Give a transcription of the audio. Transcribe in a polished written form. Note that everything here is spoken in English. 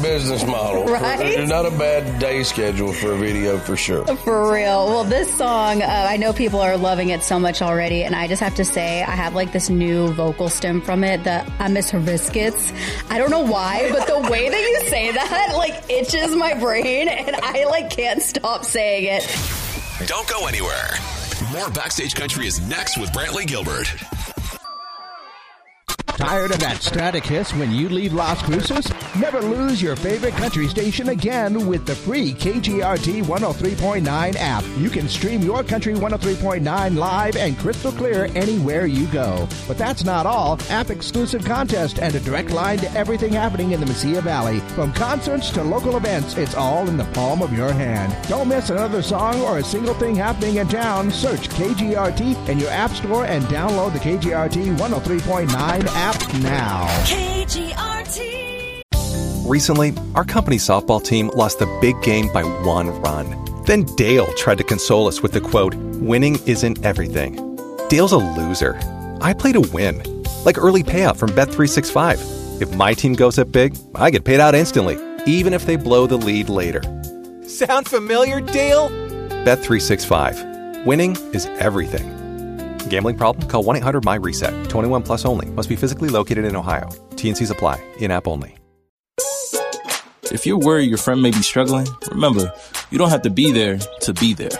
business model. Right? Not a bad day schedule for a video, for sure. For real. Well, this song, I know people are loving it so much already, and I just have to say, I have like this new vocal stem from it, the I miss her biscuits. I don't know why, but the way that you say that, like, itches my brain, and I like can't stop saying it. Don't go anywhere. More Backstage Country is next with Brantley Gilbert. Tired of that static hiss when you leave Las Cruces? Never lose your favorite country station again with the free KGRT 103.9 app. You can stream your Country 103.9 live and crystal clear anywhere you go. But that's not all. App-exclusive contest and a direct line to everything happening in the Mesilla Valley. From concerts to local events, it's all in the palm of your hand. Don't miss another song or a single thing happening in town. Search KGRT in your app store and download the KGRT 103.9 app now. KGRT. Recently, our company softball team lost the big game by 1 run. Then Dale tried to console us with the quote, "Winning isn't everything." Dale's a loser. I play to win. Like early payout from Bet365. If my team goes up big, I get paid out instantly, even if they blow the lead later. Sound familiar, Dale? Bet365. Winning is everything. Gambling problem? Call 1-800-MY-RESET. 21 plus only. Must be physically located in Ohio. T&Cs apply. In-app only. If you're worried your friend may be struggling, remember, you don't have to be there to be there.